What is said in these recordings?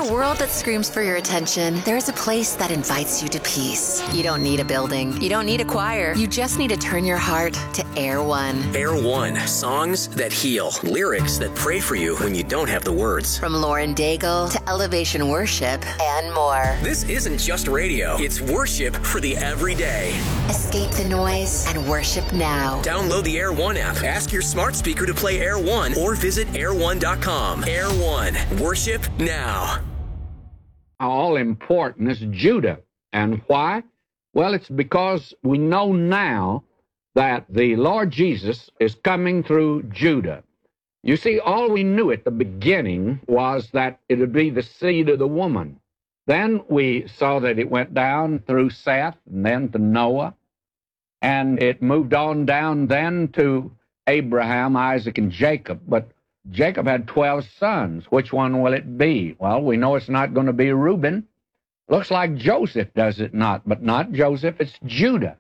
a world that screams for your attention, there's a place that invites you to peace. You don't need a building. You don't need a choir. You just need to turn your heart to Air One. Air One. Songs that heal. Lyrics that pray for you when you don't have the words. From Lauren Daigle to Elevation Worship and more. This isn't just radio. It's worship for the everyday. Escape the noise and worship now. Download the Air One app. Ask your smart speaker to play Air One or visit air1.com. Air One. Worship now. All important is Judah. And why? Well, it's because we know now that the Lord Jesus is coming through Judah. You see, all we knew at the beginning was that it would be the seed of the woman. Then we saw that it went down through Seth and then to Noah, and it moved on down then to Abraham, Isaac, and Jacob. But Jacob had 12 sons. Which one will it be? Well, we know it's not going to be Reuben. Looks like Joseph, does it not? But not Joseph, it's Judah.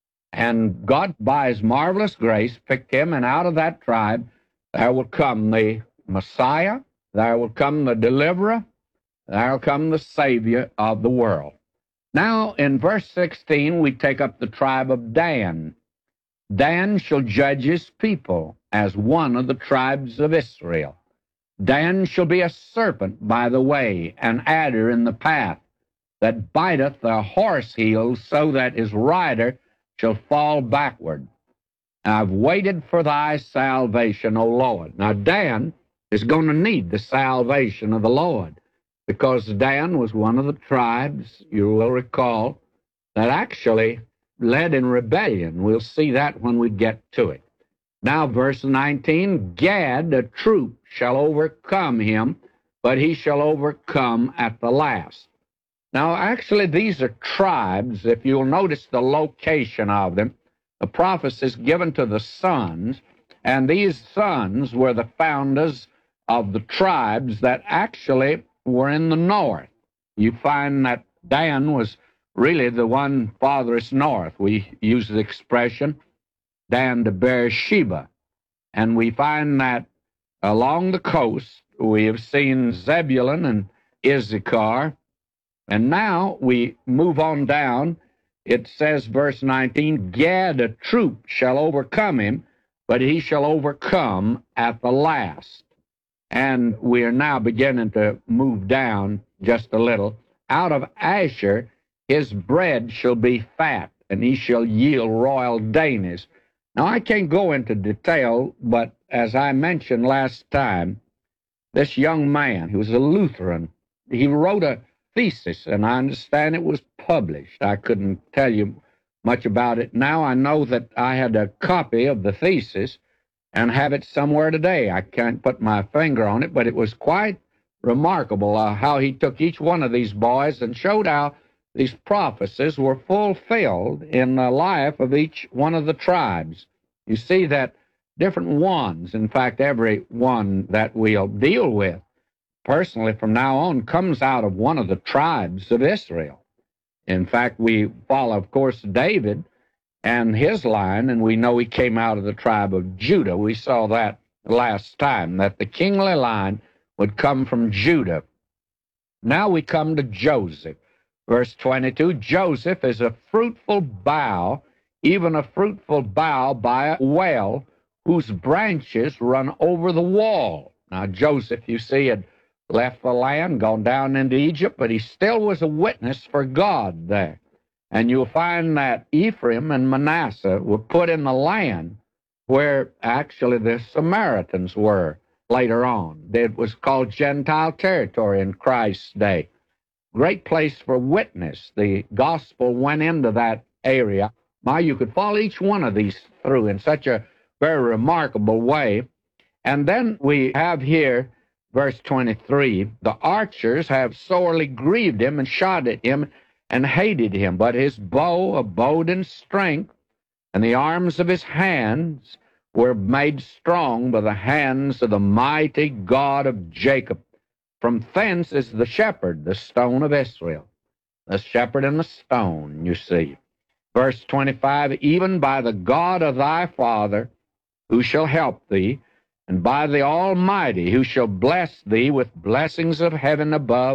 And God, by his marvelous grace, picked him, and out of that tribe there will come the Messiah, there will come the deliverer, there will come the Savior of the world. Now, in verse 16, we take up the tribe of Dan. Dan shall judge his people as one of the tribes of Israel. Dan shall be a serpent by the way, an adder in the path, that biteth the horse heels, so that his rider shall fall backward. I've waited for thy salvation, O Lord. Now, Dan is going to need the salvation of the Lord, because Dan was one of the tribes, you will recall, that actually led in rebellion. We'll see that when we get to it. Now, verse 19, Gad, a troop, shall overcome him, but he shall overcome at the last. Now, actually, these are tribes. If you'll notice the location of them, the prophecy is given to the sons, and these sons were the founders of the tribes that actually were in the north. You find that Dan was really the one farthest north. We use the expression Dan to Beersheba. And we find that along the coast we have seen Zebulun and Issachar. And now we move on down. It says, verse 19, Gad, a troop, shall overcome him, but he shall overcome at the last. And we are now beginning to move down just a little. Out of Asher his bread shall be fat, and he shall yield royal dainties. Now, I can't go into detail, but as I mentioned last time, this young man, who was a Lutheran, he wrote a thesis, and I understand it was published. I couldn't tell you much about it now. I know that I had a copy of the thesis and have it somewhere today. I can't put my finger on it, but it was quite remarkable how he took each one of these boys and showed how these prophecies were fulfilled in the life of each one of the tribes. You see that different ones, in fact, every one that we'll deal with, personally, from now on, comes out of one of the tribes of Israel. In fact, we follow, of course, David and his line, and we know he came out of the tribe of Judah. We saw that last time, that the kingly line would come from Judah. Now we come to Joseph. Verse 22, Joseph is a fruitful bough, even a fruitful bough by a well, whose branches run over the wall. Now, Joseph, you see, had left the land, gone down into Egypt, but he still was a witness for God there. And you'll find that Ephraim and Manasseh were put in the land where actually the Samaritans were later on. It was called Gentile territory in Christ's day. Great place for witness. The gospel went into that area. Now, you could follow each one of these through in such a very remarkable way. And then we have here, verse 23, the archers have sorely grieved him and shot at him and hated him, but his bow abode in strength, and the arms of his hands were made strong by the hands of the mighty God of Jacob. From thence is the shepherd, the stone of Israel. The shepherd and the stone, you see. Verse 25, even by the God of thy father, who shall help thee, and by the Almighty, who shall bless thee with blessings of heaven above,